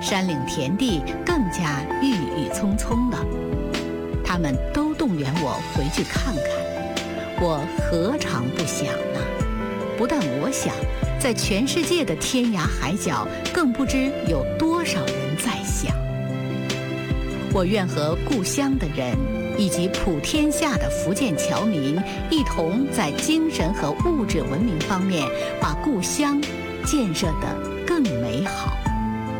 山岭田地更加郁郁葱葱了。他们都动员我回去看看，我何尝不想呢？不但我想，在全世界的天涯海角，更不知有多少人在想。我愿和故乡的人以及普天下的福建侨民一同在精神和物质文明方面把故乡建设得更美好。